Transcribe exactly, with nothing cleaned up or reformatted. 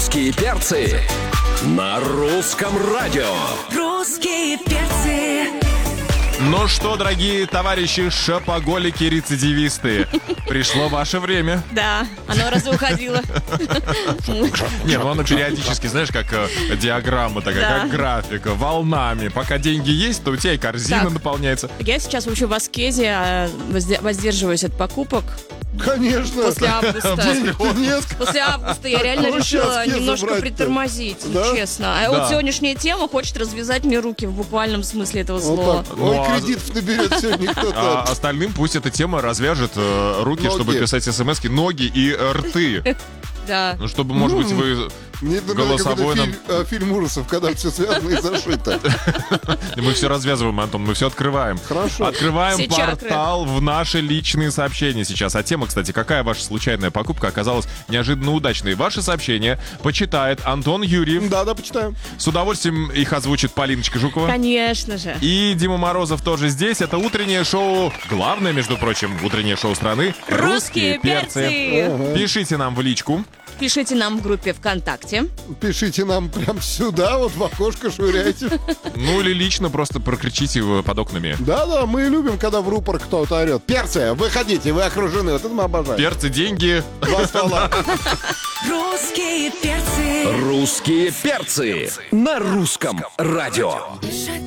Русские перцы на русском радио. Русские перцы. Ну что, дорогие товарищи шопоголики-рецидивисты, пришло ваше время. Да, оно разве уходило? Не, ну оно периодически, знаешь, как э, диаграмма такая, Да. как графика, волнами. Пока деньги есть, то у тебя и корзина Так. наполняется. Я сейчас вообще в аскезе, а, возде- воздерживаюсь от покупок. Конечно. После августа. Денег-то нет. После августа я реально Какого решила аскеза немножко брать-то? притормозить, Да? честно. А Да. вот сегодняшняя тема хочет развязать мне руки в буквальном смысле этого слова. Вот так. Ну, Ой, а- кредитов наберет сегодня А кто-то. остальным пусть эта тема развяжет э, руки, Ноги. чтобы писать смс-ки, ноги и э, рты. Да. Ну, чтобы, может быть, вы... Мне напоминает голосовой какой-то нам- фильм, э, фильм ужасов, когда все связано и зашито. Мы все развязываем, Антон, мы все открываем. Хорошо. Открываем Все чакры. портал в наши личные сообщения сейчас. А тема, кстати, какая ваша случайная покупка оказалась неожиданно удачной? Ваши сообщения почитает Антон Юрьев. Да, да, почитаем. С удовольствием их озвучит Полиночка Жукова. Конечно же. И Дима Морозов тоже здесь. Это утреннее шоу, главное, между прочим, утреннее шоу страны. Русские перцы. Пишите нам в личку. Пишите нам в группе ВКонтакте. Пишите нам прям сюда, вот в окошко швыряйте. Ну или лично просто прокричите его под окнами. Да-да, мы любим, когда в рупор кто-то орет. Перцы, выходите, вы окружены. Вот это мы обожаем. Перцы, деньги. Два ствола. Русские перцы. Русские перцы на русском радио. Je